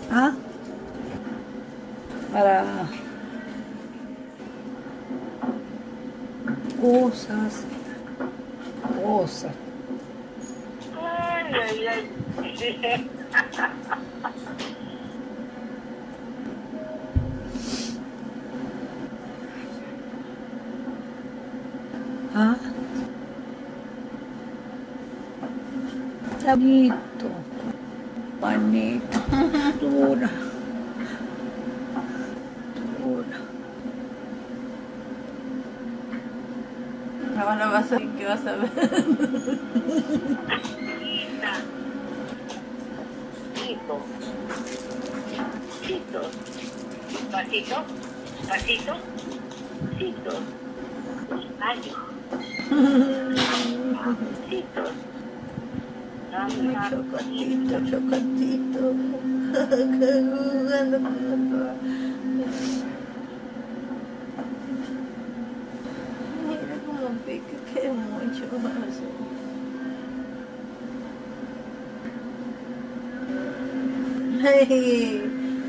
¿Ah? Para cosas. Ay, ay, ay. ¿Ah? Juanito. Juanito. Dura. Ahora vas a ver qué vas a ver. Chito. Chito. Pasito. Pasito. Chito. Año. Chito. Chocotito, chocotito. Jugando con la toa. Mira cómo pica, qué mucho más. Hey.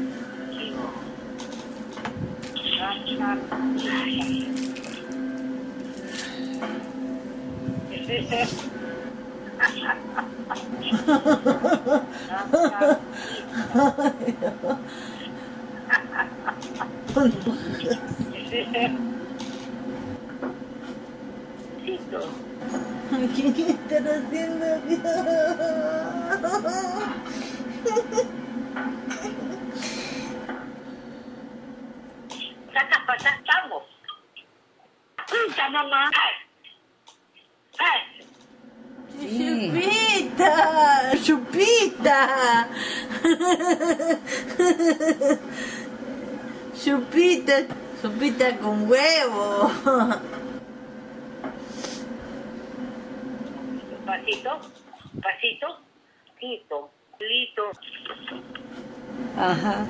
¿Qué están haciendo? Saca pasamos. Puta mamá. Chupita, chupita. Chupita, chupita con huevo. Pasito, pasito, tito, lito. Ajá.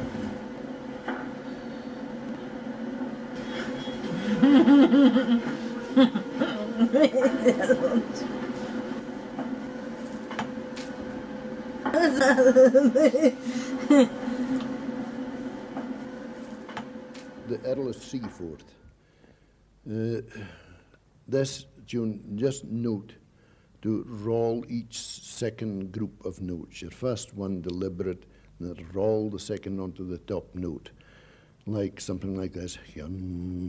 The Earl Seaford. This tune, just note to roll each second group of notes. Your first one deliberate, and then roll the second onto the top note. Like something like this.